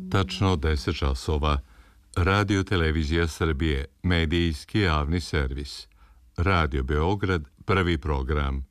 Tačno 10 časova. Radio Televizija Srbije, medijski javni servis. Radio Beograd, prvi program.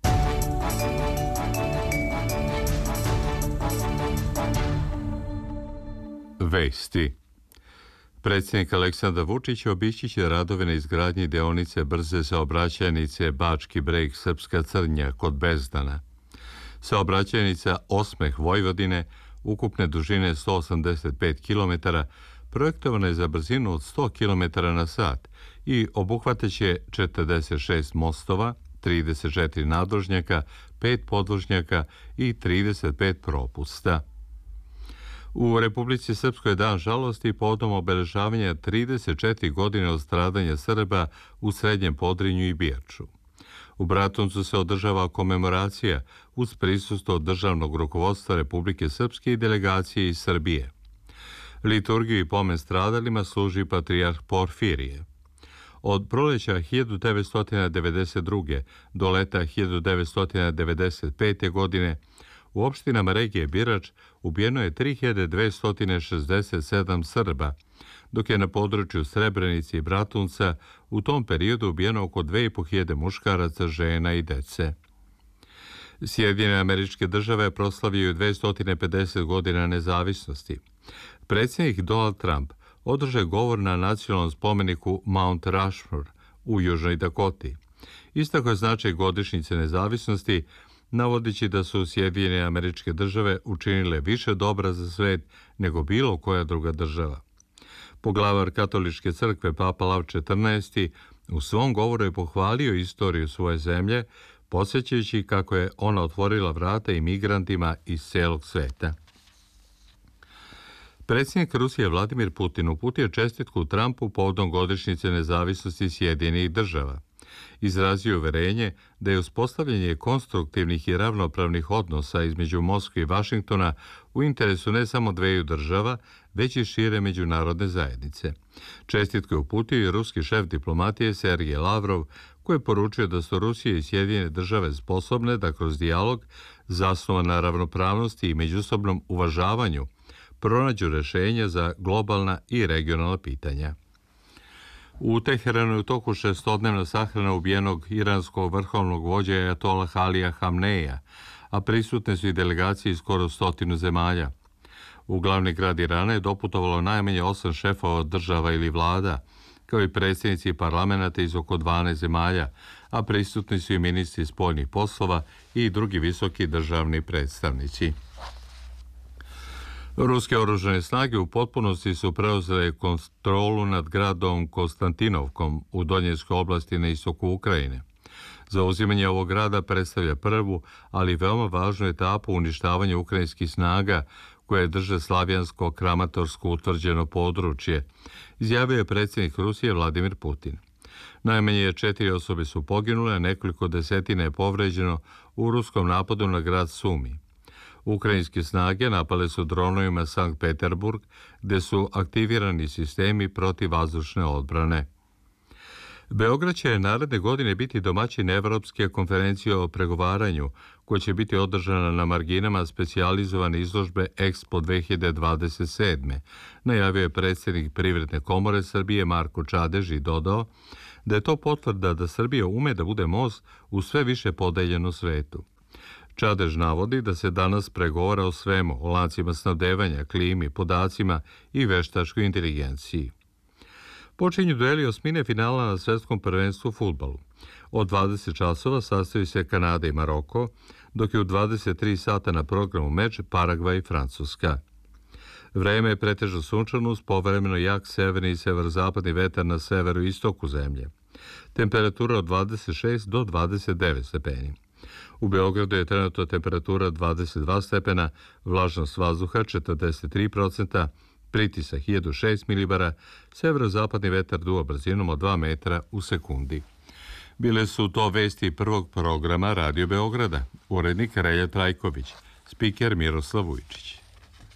Vesti. Predsjednik Aleksandar Vučić obići će radove na izgradnji deonice brze saobraćajnice Bački Breg Srpska Crnja kod Bezdana. Saobraćajnica Osmeh Vojvodine, ukupne dužine 185 km, projektovana je za brzinu od 100 km na sat i obuhvateće 46 mostova, 34 nadvožnjaka, 5 podvožnjaka i 35 propusta. U Republici Srpskoj je dan žalosti povodom obeležavanja 34 godine od stradanja Srba u Srednjem Podrinju i Bijaču. U Bratuncu se održava komemoracija uz prisustvo državnog rukovodstva Republike Srpske i delegacije iz Srbije. Liturgiju i pomen stradalima služi patrijarh Porfirije. Od proleća 1992. do leta 1995. godine u opštinama regije Birač ubijeno je 3267 Srba, dok je na području Srebrenice i Bratunca u tom periodu ubijeno oko 2500 muškaraca, žena i dece. Sjedinjene Američke Države proslavljaju 250 godina nezavisnosti. Predsjednik Donald Trump održao je govor na nacionalnom spomeniku Mount Rushmore u Južnoj Dakoti. Istakao je značaj godišnjice nezavisnosti, navodeći da su Sjedinjene Američke Države učinile više dobra za svet nego bilo koja druga država. Poglavar Katoličke crkve Papa Lav XIV u svom govoru je pohvalio istoriju svoje zemlje, podsjećajući kako je ona otvorila vrata imigrantima iz celog sveta. Predsjednik Rusije Vladimir Putin uputio čestitku Trumpu povodom godišnjice nezavisnosti Sjedinjenih Država. Izrazio uverenje da je uspostavljanje konstruktivnih i ravnopravnih odnosa između Moskve i Vašingtona u interesu ne samo dveju država, već i šire međunarodne zajednice. Čestitku je uputio i ruski šef diplomatije Sergej Lavrov, koji je poručio da su Rusija i Sjedinjene Države sposobne da kroz dijalog, zasnovan na ravnopravnosti i međusobnom uvažavanju, pronađu rješenja za globalna i regionalna pitanja. U Teheranu je u toku šestodnevna sahrana ubijenog iranskog vrhovnog vođa ajatola Alija Hamneja, a prisutne su i delegacije iz skoro 100 zemalja. U glavni grad Irana je doputovalo najmanje 8 šefova država ili vlada, kao i predsjednici parlamenta iz oko 12 zemalja, a prisutni su i ministri spoljnih poslova i drugi visoki državni predstavnici. Ruske oružane snage u potpunosti su preuzele kontrolu nad gradom Konstantinovkom u Donjeckoj oblasti na istoku Ukrajine. Zauzimanje ovog grada predstavlja prvu, ali veoma važnu etapu uništavanja ukrajinskih snaga koje drže slavijansko kramatorsko utvrđeno područje, izjavio je predsjednik Rusije Vladimir Putin. Najmanje 4 osobe su poginule, a nekoliko desetina je povređeno u ruskom napadu na grad Sumi. Ukrajinske snage napale su dronovima Sankt Peterburg, gde su aktivirani sistemi protivvazdušne odbrane. Beograd će naredne godine biti domaćin Evropske konferencije o pregovaranju, koja će biti održana na marginama specijalizovane izložbe Expo 2027. Najavio je predsjednik Privredne komore Srbije Marko Čadež i dodao da je to potvrda da Srbija ume da bude most u sve više podeljeno svetu. Čadež navodi da se danas pregovara o svemu, o lancima snabdevanja, klimi, podacima i veštačkoj inteligenciji. Počinju dueli osmine finala na svetskom prvenstvu u fudbalu. Od 20 časova sastoji se Kanada i Maroko, dok je u 23 sata na programu meč Paragvaj i Francuska. Vreme je pretežno sunčano uz povremeno jak severni i severozapadni vetar na severu i istoku zemlje. Temperatura od 26 do 29 stepeni. U Beogradu je trenutno temperatura 22 stepena, vlažnost vazduha 43%, pritisak 1006 milibara, severozapadni vetar duva brzinom od 2 metra u sekundi. Bile su to vesti prvog programa Radio Beograda. Urednik Relja Trajković, spiker Miroslav Vujčić.